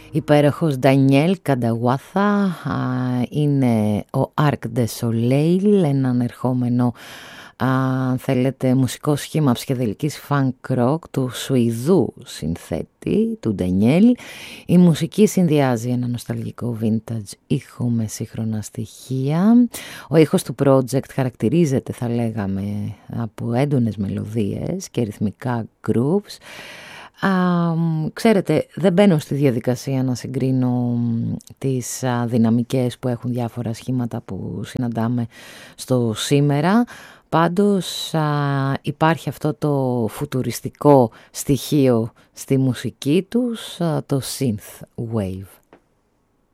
Υπέροχος Ντανιέλ Κανταγουάθα είναι ο Arc de Soleil, ένα ανερχόμενο αν θέλετε μουσικό σχήμα ψυχεδελικής funk rock του Σουηδού συνθέτη, του Ντανιέλ. Η μουσική συνδυάζει ένα νοσταλγικό vintage ήχο με σύγχρονα στοιχεία. Ο ήχος του project χαρακτηρίζεται, θα λέγαμε, από έντονες μελωδίες και ρυθμικά grooves. Ξέρετε, δεν μπαίνω στη διαδικασία να συγκρίνω τις δυναμικές που έχουν διάφορα σχήματα που συναντάμε στο σήμερα. Πάντως υπάρχει αυτό το φουτουριστικό στοιχείο στη μουσική τους, το synth wave.